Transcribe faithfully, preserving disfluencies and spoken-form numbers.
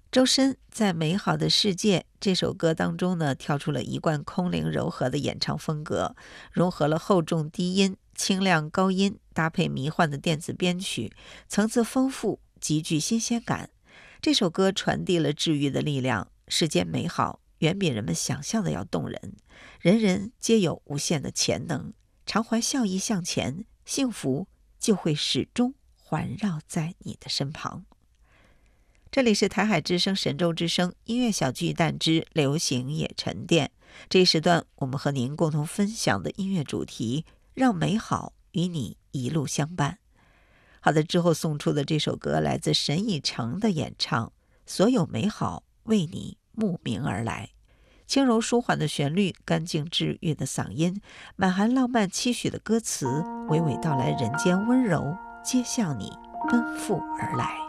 周深在《美好的世界》这首歌当中呢，跳出了一贯空灵柔和的演唱风格，融合了厚重低音、清亮高音，搭配迷幻的电子编曲，层次丰富，极具新鲜感。这首歌传递了治愈的力量，世间美好远比人们想象的要动人，人人皆有无限的潜能，常怀笑意向前，幸福就会始终环绕在你的身旁。这里是台海之声神州之声音乐小巨蛋之流行也沉淀，这一时段我们和您共同分享的音乐主题，让美好与你一路相伴。好的，之后送出的这首歌来自沈以诚的演唱，所有美好为你慕名而来。轻柔舒缓的旋律，干净治愈的嗓音，满含浪漫期许的歌词，娓娓道来人间温柔，皆向你奔赴而来。